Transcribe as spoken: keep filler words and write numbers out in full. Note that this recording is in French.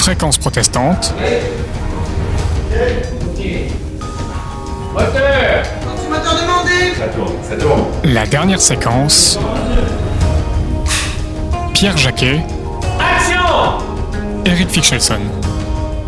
Fréquence protestante. Moteur. Moteur demandé. Ça tourne, ça tourne. La dernière séquence. Pierre Jacquet. Action. Eric Fichelson.